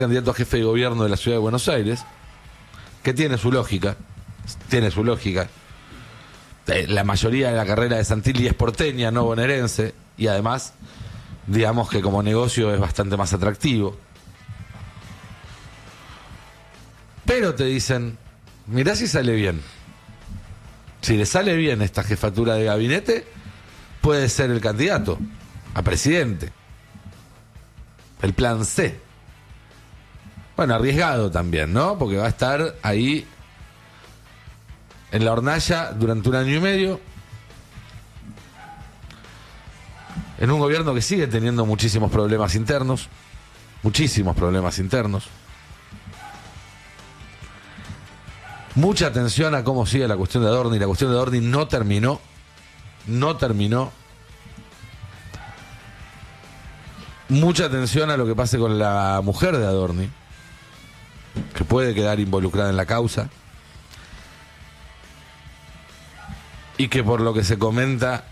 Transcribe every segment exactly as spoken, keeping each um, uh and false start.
candidato a jefe de gobierno de la ciudad de Buenos Aires, que tiene su lógica, tiene su lógica. La mayoría de la carrera de Santilli es porteña, no bonaerense, y además, digamos que como negocio es bastante más atractivo. Pero te dicen, mirá si sale bien. Si le sale bien esta jefatura de gabinete, puede ser el candidato a presidente. El plan C. Bueno, arriesgado también, ¿no? Porque va a estar ahí en la hornalla durante un año y medio, en un gobierno que sigue teniendo muchísimos problemas internos, muchísimos problemas internos. Mucha atención a cómo sigue la cuestión de Adorni. La cuestión de Adorni no terminó, no terminó. Mucha atención a lo que pase con la mujer de Adorni, que puede quedar involucrada en la causa. Y que por lo que se comenta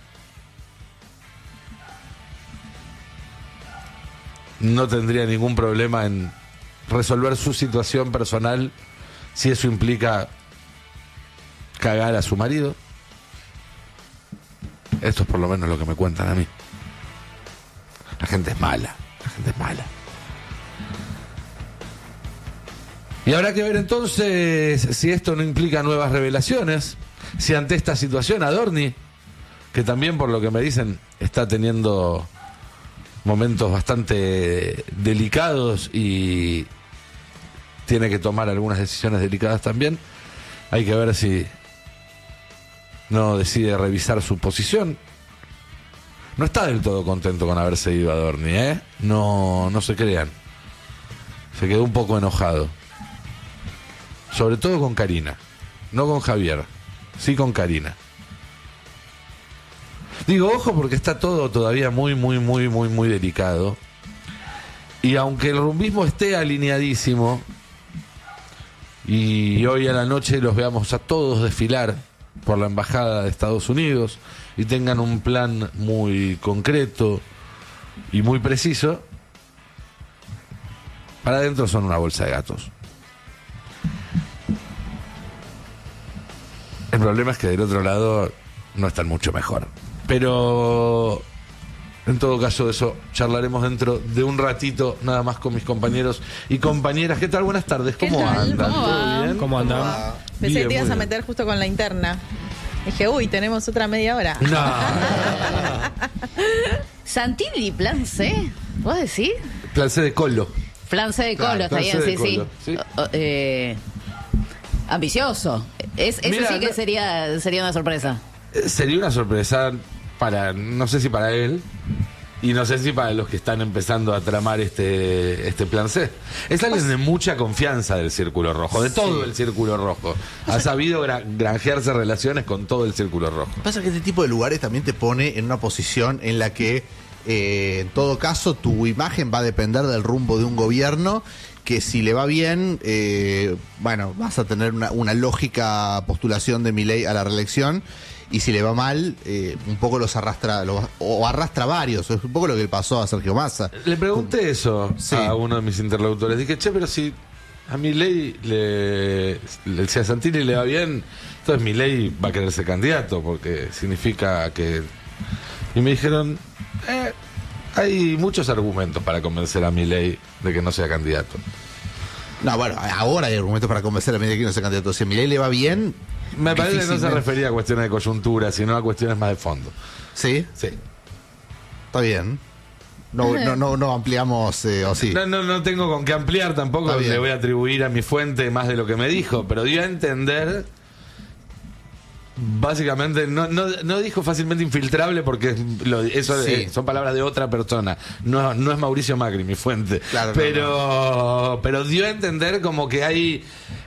no tendría ningún problema en resolver su situación personal si eso implica cagar a su marido. Esto es por lo menos lo que me cuentan a mí. La gente es mala, la gente es mala. Y habrá que ver entonces si esto no implica nuevas revelaciones, si ante esta situación Adorni, que también por lo que me dicen está teniendo momentos bastante delicados y tiene que tomar algunas decisiones delicadas también, hay que ver si no decide revisar su posición. No está del todo contento con haberse ido Adorni, ¿eh? No, no se crean. Se quedó un poco enojado. Sobre todo con Karina. No con Javier. Sí con Karina. Digo, ojo, porque está todo todavía muy, muy, muy, muy, muy delicado. Y aunque el rumbismo esté alineadísimo y hoy a la noche los veamos a todos desfilar por la embajada de Estados Unidos y tengan un plan muy concreto y muy preciso, para adentro son una bolsa de gatos. El problema es que del otro lado no están mucho mejor. Pero en todo caso de eso charlaremos dentro de un ratito nada más con mis compañeros y compañeras. ¿Qué tal? Buenas tardes. ¿Cómo andan? ¿Cómo ¿Todo bien? ¿Cómo andan? Pensé Bien, que te ibas muy a bien. meter justo con la interna. Dije, uy, tenemos otra media hora. No. Santilli, plan C, ¿vos decís? Plan C de Colo. Plan C de Claro, Colo, está plan bien, C de sí, Colo, sí. sí. O- o- eh, ambicioso. Es, eso Mira, sí que no- sería, sería una sorpresa. Eh, Sería una sorpresa para, no sé si para él y no sé si para los que están empezando a tramar este, este plan C. Es alguien de mucha confianza del Círculo Rojo, de todo el Círculo Rojo. Ha sabido gra- granjearse relaciones con todo el Círculo Rojo. Pasa que este tipo de lugares también te pone en una posición en la que, eh, en todo caso, tu imagen va a depender del rumbo de un gobierno que si le va bien, eh, bueno, vas a tener una, una lógica postulación de Milei a la reelección. Y si le va mal, eh, un poco los arrastra, los- o arrastra varios. Es un poco lo que le pasó a Sergio Massa. Le pregunté eso Sí. a uno de mis interlocutores. Dije, che, pero si a Milei le, le si a Santilli le va bien, entonces Milei va a querer ser candidato, porque significa que... Y me dijeron, eh, hay muchos argumentos para convencer a Milei de que no sea candidato. No, bueno, ahora hay argumentos para convencer a Milei que no sea candidato. Si a Milei le va bien, Me parece que no se difícilmente. refería a cuestiones de coyuntura, sino a cuestiones más de fondo. sí, Sí. está bien. No, no, no, no ampliamos, eh, o sí. No, no, no tengo con qué ampliar tampoco, Está bien. le voy a atribuir a mi fuente más de lo que me dijo, pero dio a entender, básicamente, no, no, no dijo fácilmente infiltrable porque lo- eso Sí. eh, son palabras de otra persona, no, no es Mauricio Macri mi fuente, Claro, no, pero, pero dio a entender como que hay...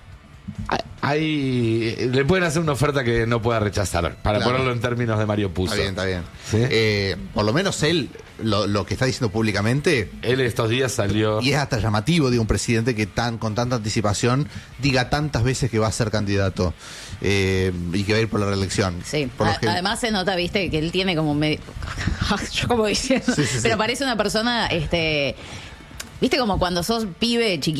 Hay, le pueden hacer una oferta que no pueda rechazar, para Claro. ponerlo en términos de Mario Puzo. Está bien, está bien. ¿Sí? Eh, por lo menos él, lo, lo que está diciendo públicamente, Él estos días salió... y es hasta llamativo de un presidente que tan con tanta anticipación diga tantas veces que va a ser candidato eh, y que va a ir por la reelección. Sí. Por lo A- que- Además se nota, viste, que él tiene como medio... Yo como diciendo... Sí, sí, sí. Pero parece una persona, este... ¿Viste como cuando sos pibe chiquito?